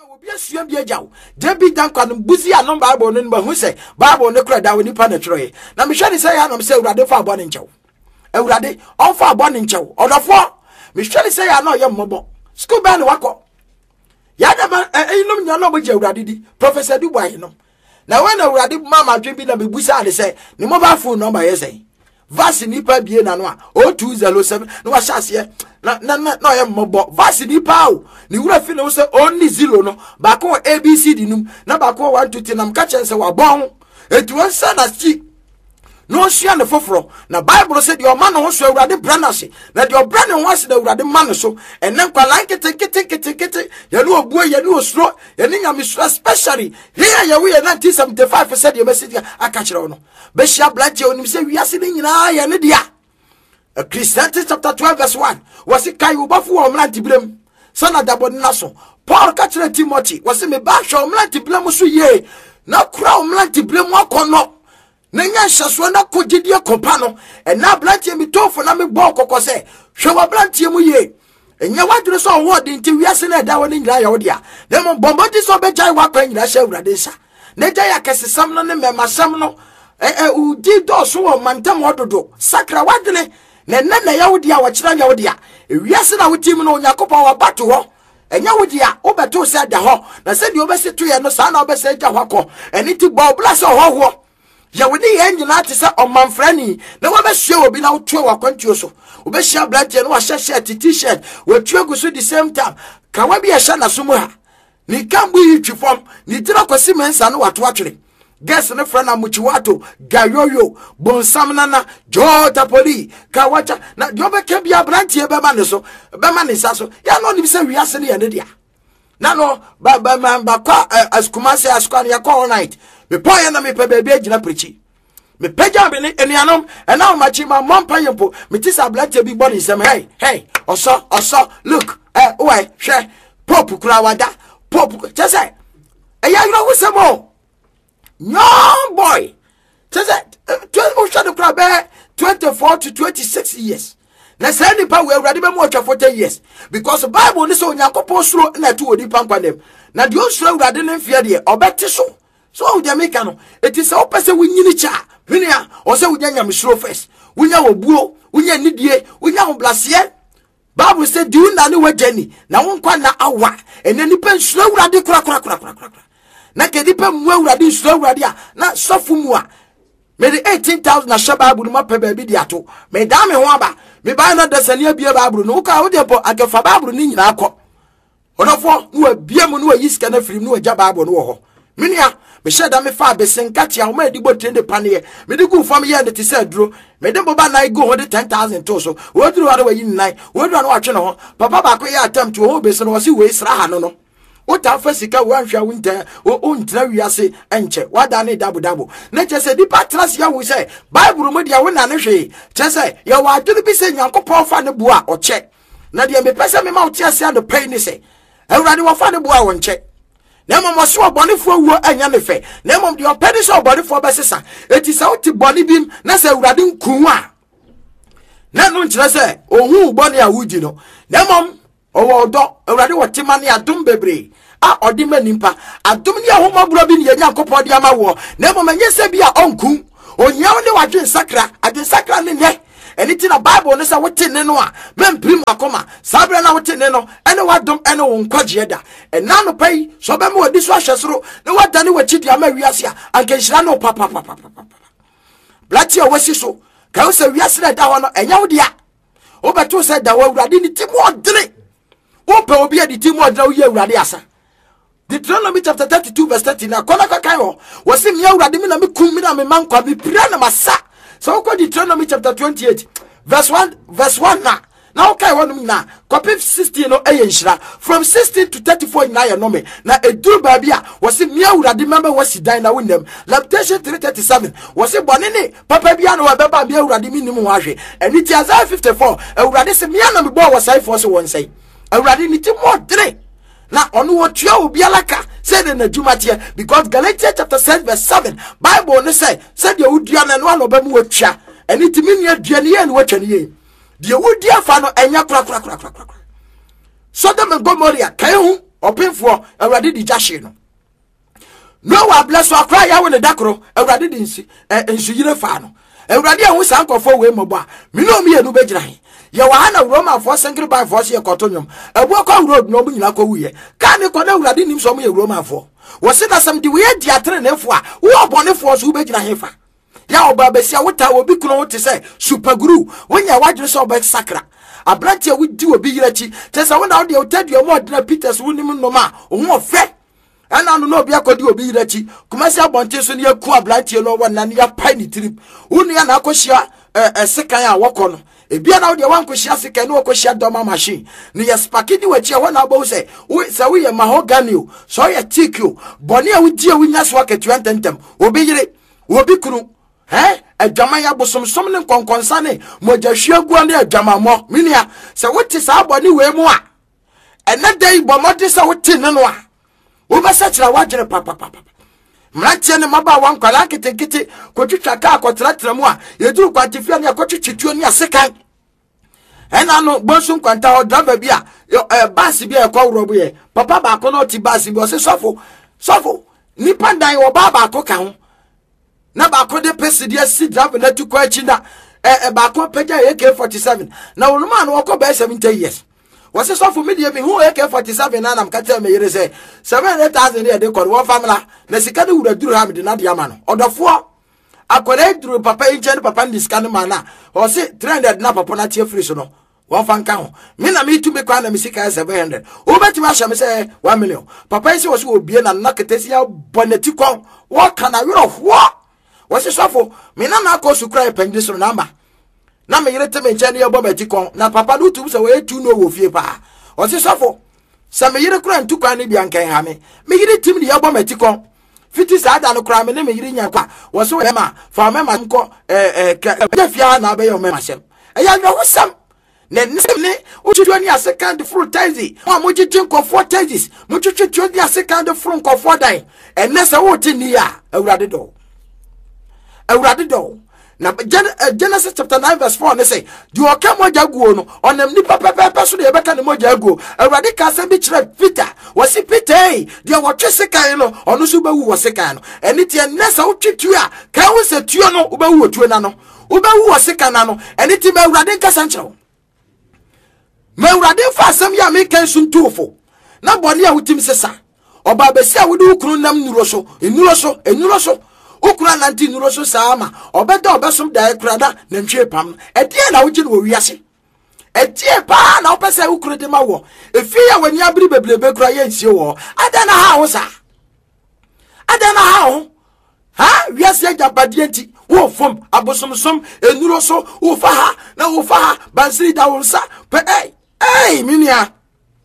Obiasua bi agyaw Debi Dankwa no buzi anom Bible no ba hu se Bible no kra da woni pa na twere na me hwe ne se ya no se Awurade fa abo ne nchew Awurade on fa abo ne nchew odofo me hwe ne se ya no ye mmobo school ban wako ya da ma eyinom nya no bo je Awurade di Professor Dubai no na when Awurade mama dwen bi na me busa ne se ne mobile phone number ye say Vasi nipa bie na no a 0207 no wa hyase na ye mmobo vasi nipa o ni wura fi no se only 0 no ba ko ABCD num na ba ko 1 2 3 nam ka chen se wa bon etu won sa na chi no hia ne foforo na Bible say the man no so Awurade branase na the obrane ho ase da Awurade man so enen kwala kete ye no obuo ye no osuro ye ni nyame so especially here ye we 1975 said the message aka kire no be hia blache onim say wiase ni nyina ye ne dia Ecclesiastes chapter 12 verse 1 was it kai ubafo o mlanti blem sana dabod na so Paul ka kire Timothy was me ba hwe o mlanti blem so ye na kura o mlanti blem akono na nya hyaso na kogidie kompa no na blantie mi tofo na me bo kokose hwe wa blantie mu ye enya wadure so wo de nti wiase na da woni nyira ya wo dia na mo bombodi so be jai wa kwa nyira hye Awurade nsa na jai akesesam no ne memasam no udi do so wo mantam ododo sakra wadene na ya wo dia wo kira ya wo dia wiase na wotim no Yakobon wa bato ho enya wo dia wo beto se da ho na se di obeseto ye no sa na obese ja hwako eni ti bo blase ho ya woni ye nyina te se omanfrani na wa be hye obi na wo tue wa kwantuo so wo be hye blatie no wa hye t-shirt wo tue guso the same time ka wa bi ya hye na so mu ha ni kambu yi twifom ni tira kwasi mensa no wato atwere guess ne frana muchiwato gayoyo bonsam nana jota poli ka wacha na jobe ke bia blatie be ma ne so be ma ne sa so ya no ni bi se wiase ne ya ne dia na no ba kwa askumase askwan ya kwa all night me poye na me pe bebe agina prechi me peja be ne enianom ena o machi ma mompa yempo me tisa blatie bi body sem hey oso look why hwe pop kura wada pop chese eya yiro wusemo young boy chese o shado kura be 24 to 26 years na say ni pa we Awurade be mo 40 years because the Bible ni so Yakobon suro na tu odi pankwanem na de o suro Awurade ne mfia de obete so o de make no it is o pese wunyini cha hwenia o se wunya nyamsuro first wunya obuo wunya nidie wunya oblase Bible say do na ne wajani na wonkwa na awa ene nipa suro Awurade kura na kedipa mu Awurade suro Awurade a na sofu mu a me de 18,000 na shababu ma pe ba bi di ato me da me ho aba me ba na dasani abie Bible no ka wo de po akefa Bible ni nyina akọ onofo no abie mu no ayiska na firim no agya Bible no ho menia me sheda me fa besenkatia o ma edibo trende panie me de gu fam ye de te se duro me de boba na go ho de 10,000 to so wo duru wa de wa yin nai wo duru na wa twe no ho papa ba ko ye attempt wo be se no wo si we sra ha no Ota fasika wanhwa winter o ntra wiase enche wada ne dabo na chese di patras ya wo se Bible mu dia wona ne hwe chese ya wa aduru bi se Yakobon fa ne bua o che na dia me pese me ma uti ase ado pay ni se Awurade wo fa ne bua wo nche na mama so obonefo wuo anya ne fe na mama dia pedi so obonefo besesa eti se uti boni bim na se Awurade nkun a na no nchire se ohu boni a wudi no na mama owo do Awurade wo timane adom bebre a odima nimpa adom ni ahoma bro bi ne Yakobon dia ma wo na mama nyese bi a onku onyaw ne wadwen sakra adwen sakra ne ne eni ti na Bible ne sa wote ne no a memprim akoma sabra na wote ne no ene wadom ene wo nkwaje da ena no pai so be me wadi so ahwesoro ne wadane wachidi ama wiase a ankenhira no papa blati o wasi so ka wo se wiase na da ho no enya wo dia wo beto se da wo Awurade ni ti mo odre wo pe obi adi ti mo odre wo ye Awurade asa Deuteronomy chapter 32 verse 30 na kona kakai ho wasi me Awurade me na me kum me na me mankwa me pira na masa so ko Deuteronomy chapter 28 verse 1 na okay wonum na copy 16 no eyenhira from 16 to 34 na ye no me na eduru babia wasi me Awurade member wasi dan na wonam Lamentation 3:37 wasi bonene papa bia na wabeba me Awurade minim ho ahwe eni ti Isaiah 54 Awurade se me na me bo wasai force won sai Awurade ni ti mo dre na onu wotua obi alaka said in the Jumatia because Galatians chapter 6 verse 7 Bible ne say said you udua na no anoba mu wotua eni ti me nua dua ne ye ne wotwa ne ye de wodia fa no enya kra Sodom and Gomorrah kai hu opinfo awurade di jashe no no wa bless wa cry ya we ne dakoro awurade di nsi yire fa no awurade ahu san kofo we mobo a me no me enu begira he ye wa na Roma for singri by for se kotonyom abu ko road no bu nyina ko wuye ka ne ko na awurade nim so mo ye Roma for wo se na sam di we di atre ne fo a wo obonefo so begira he fa ya oba besia wota obi kuno wote say super guru wonya wadwere so oba sakra abranti a wudi obi yirachi tesa wona wo de otadua mo odina Peters wonim nnoma oho ofe ana no obi akodi obi yirachi kumasi abonte so ne yaku abranti no wona ne ya pai ni trip wonu ya na akohia sekan a wokono ebia na wo de wankohia sekan no akohia doma machine ne ya spakidi wachi wona abo say we ye mahogany o so ye teak o boni a wudi a wunya so aketu antentem obi yire obi kunu adwama ya bosomsom ne konkonsa ne mojahwiagua ne adwamamo minia se wote sa abone we mu a ene dai bomode se wote ne no a wo besa kira wagere papa mrantie ne maba wankwala ketekete kotwitwa ka akotratra mu a yeduru kwantifia ne akotwitwituo ne asekan ena no bonsu kwanta o driver bia bus bia ekowro ye papa ba ko no ti bus bi o se sofo nipa dan wo baba ko ka ho na ba ko de pesidie si driver na tu ko achi na ba ko peja AK47 na wonuma na wako ba 70 years wase sofo media mi hu AK47 na nam ka tell me yere say 700,000 e de ko wo famila na sika de wura duru ha me de na de ama no odofo akore duru papa inche papa ndiska no mana o se 300 na papa na tie free so no wo fanka ho me na me tu me kwa na me sika 700 wo betima hya me say 1 million papa ise wo se obie na na ketesi ya boneti kon wo kana wero ho wase sofo me na na ko su kra epende so namba na me yere teme nche ne yobo beti kon na papa do tu so we tu no wo fie pa wase sofo sa me yere kra ntu kwa ne bia nkan ha me yere tim ne yobo beti kon fiti sa da no kra me ne me yere nya kwa wase we ma fa me ma nko ja fia na be yo me ma sem eya no wosam ne ne uchutu ni second fruit taxi mo mochichi nko 4 taxis mochuchu ni second fruit nko 4 dai enne se wo ti ni ya awurade do na Genesis chapter 9 verse 4 ne say di oka moja guo no onam ni papa so de beka ne moja guo awurade ka se bi kire Peter wasi Peter di wotwe sekan no ono so bawu wo sekan no eni tie nesa wotwetu a ka wo se tuo no wo bawu otuo na no wo bawu wo sekan na no eni tie ba awurade nka sanchero ma awurade fa asem ya me kan suntufo na bone a wotim sesa oba besi a wode ukunu nam nuro so ukura nanti nuro so sama obeda obesom da ekrada na ntwe pam edie na wogi no wiase edie pa na opese ukuru de mawo efi ya wani abiri bebrebe kura ye nsie wo adana ha ho sa adana ha wiase agabade nti wo fom abosomsom enuro so wo fa ha bansiri da wo sa pe minia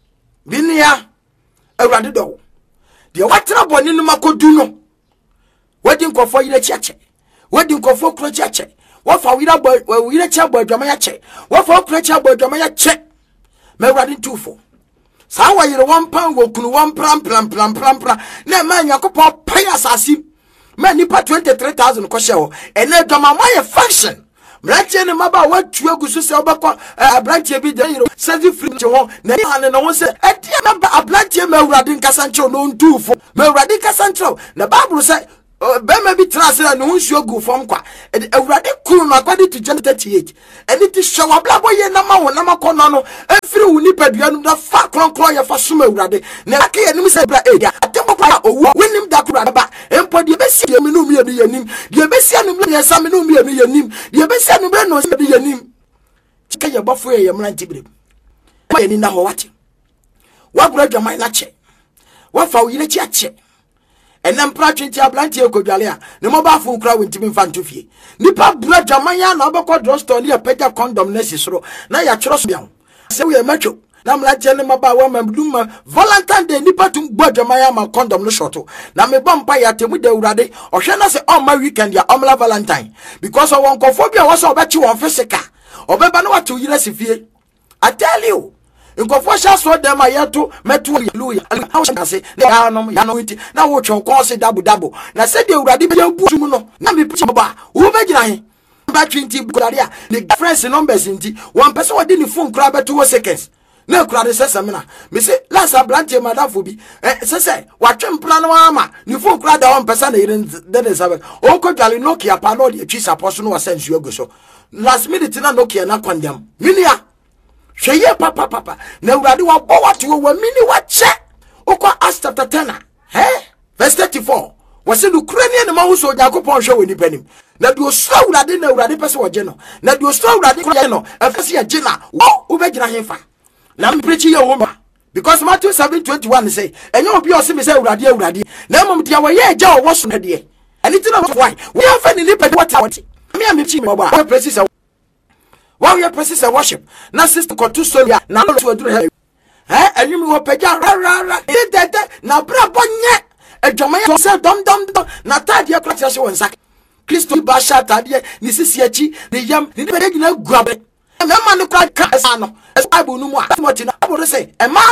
awurade do de watena boni no makodu no wedding kofo yire chiache wedding kofo kro chiache wo fa wira chia bo adwama ya che wo fa kro chia bo adwama ya che me awurade tufo sa wa yire won pan wo kunu won pram na ma yakopɔ pai asasi ma nipa 23,000 ko hye wo ene adwama ma ye function mrantie ne maba watu agusu se obekɔ abrantie bi de yire sezi free che ho na ane no se etia maba abrantie ma awurade nkasa nche no ntufo ma awurade nkasa nche na bible se bema bi trasera no nsuo gu fom kwa awurade kuru no akwade to John 38 eni ti hwa blabo ye na ma wo na makono no efiri wo nipa duanu da fa kronkron ye fa soma awurade na aka ye nim se bra edia atempo pa owu wenim da kura ba empo de besi ye menu mienu yanim de besi anu menu yesa menu mienu yanim de besi anu bre no se de yanim chika ye bofo ye mra ntibire ma ye ni na ho wache wa bra dwama na che wa fa wo yire chi ache enam pratwenti ablanti ekodwale a ne mobafo ukra wentimi mfantofie nipa bra dwamanya na obekɔ drugstore ne apagya condom na sisoro na ya kyerɛ so biawo se we matwo na mlaje ne maba wa mamduma Valentine Day nipa tum bɔ dwamanya ma condom no shoto na me bompa ya temu de urade ɔhwɛ na se on my weekend ya omla Valentine because of one kofobia was obechi won physical obeba na watu yire sifie I tell you nkofo sha so dem ayeto meto hallelujah se na no ya no nti na wo twon kon se dabo na se de urade be butum no na me picha ba wo be gina he ba 20 gurade a the difference numbers nti one person wodi ni phone kra beto 2 seconds na kura de sesemina me say last ablante madafo bi se watwe mpra no ama ni fo kura da on pesa na yire de sabe o ko dwale Nokia pa no de twi saposo no wasansu ago so last minute na Nokia na kwandam minia hweye papa na urade wa bo wate wo mini wa che okwa Acts chapter 10 verse 34 wase no kurani na ma so Yakobon hwe woni panim na do so urade na urade pese wo je no na do so urade ko no afese ya je na wo ubegina hefa na mprechi ye wo because Matthew 7:21 say enye obi o se me say urade na mom dia wo ye agya wo so na de anything of why we have any lipe what me am chi me oba practice while you practice worship na sister ko to solia na lo to aduru enyum wo pagya ra na bra bonye adwama ye se dom na tade akra se won sak Kristo ba sha tade ni sisi achi ni yam ni be gina guabe emma no kwa kasa no Bible no mu a Timothy na Bible say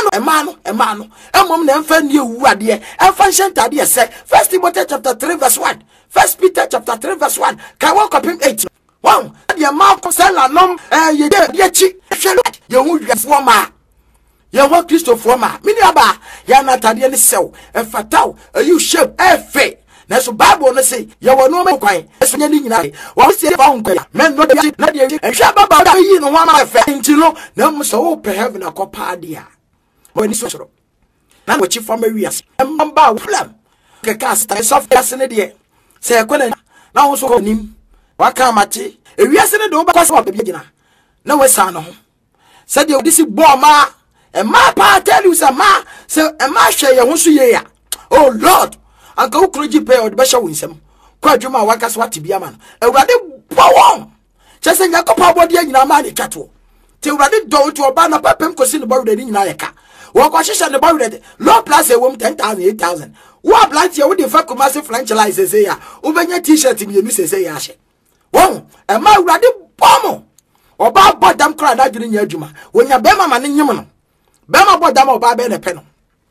emma no emom na emfa ni ewu ade emfa nhentade se 1 Timothy chapter 3 verse 1 1 Peter chapter 3 verse 1 ka wo kopim 8 wow the ma ko sela nom ye chi hwelo ye hu wiafo ma ye ho Christopher ma mini aba ya na tade ni sew efataw you shape efe na so Bible no say ye wo no me kwan eso nya ni nyina wo se fa ho kwa men no de na de ehwa baba da yi no ho ma efe nti no na mo so wo pe heaven akopa dia woni so soro na wo chi fa ma wiase mbamba problem ke ka sta software se de se kwena na ho so nim waka mate ewiase ne do ba kwase obi gina na wesa no ho se de odisi bo ma e ma pa tell you say ma se e ma hwe ye ho so ye ya oh Lord anka ukroji pe od be sha winsem kwa adwuma waka so ate bia ma no ewurade bowon chese Nyakopa bodi anyina ma ne twato te ewurade do to oba na papem kosi ne bawure ni nyina yeka wo kwa hihya ne bawure low plus ewom 10,000 8,000 wo ablant ye wo de fa commercial franchise say ya wo benya t-shirt mi enu say ya hye won e ma ewurade bomo oba bodam kra da dwene nya adwuma wonya bema ma ne nyim no bema bodam oba be ne pe no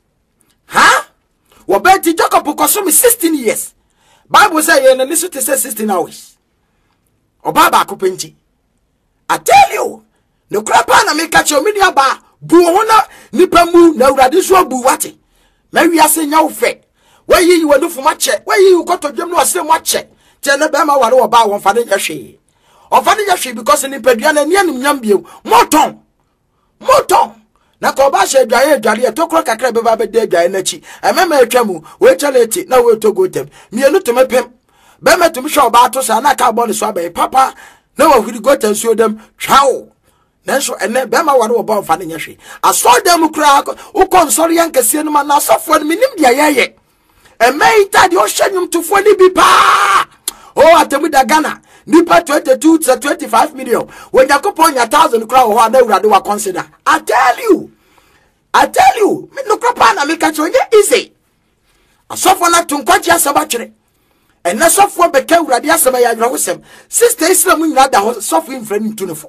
Wabeti Jacob kosumi 16 years. Bible say ye na nisu te say 16 hours. Obaba akupenti. I tell you, no krapa na me catch your media ba bu hona nipa mu na urade so bu wate. Ma wiase nya wo fe. Why you wadu fu mache? Why you got to dwem no ase mache? Te na be ma ware oba won fa de nya hwe. Ofa de nya hwe because nipa dua na ne anim nyam biem. Moton. Na ko ba she dwaye to kro kakra be ba be de dwaye na chi emema atwamu we chaleti na we to gotem mienu to mepem be metum sho ba to sa na ka bo ne so abai papa na wa huri gotem so dem twawo na so ene be ma ware wo ba mfa ne nyehwe aso dem kra ko konsori yankase no ma na sofo ne minim dia yeye emeita de o hyenyum tofo ni bi pa o atemu da Ghana nipa 22 to 25 million when Yakobon 1,000 crowd ho na urade wa consider I tell you me no krapa na me catch onye easy asofo na tunkwaji asaba twere ena sofo beka urade asaba ya adwa hosem sister Islam nyina da sofo infrani tunefo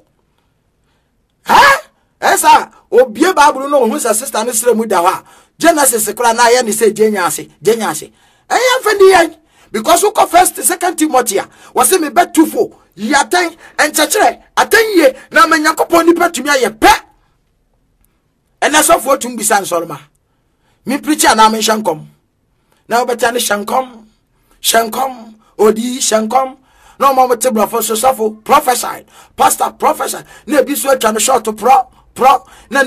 esa obie Bible no ho sa sister no Islam da ho Genesis kra na ya ni se jenya ase eya fandi yan because who first 2 Timothy was me bet 2:4 yaten enchechere atenye na Nyankopon ni patumi aye pe ena sofo tum bisa nsorma me preacher na me shankom na obeta ne shankom odi shankom no mo tebra for sofo prophesy pastor prophesy na bi so atwa no short pro na